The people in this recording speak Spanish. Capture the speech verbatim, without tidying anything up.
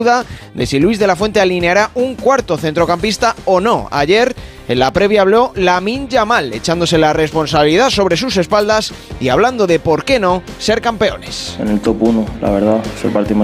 de si Luis de la Fuente alineará un cuarto centrocampista o no. Ayer en la previa habló Lamine Yamal, echándose la responsabilidad sobre sus espaldas y hablando de por qué no ser campeones. En el top uno, la verdad, es el partido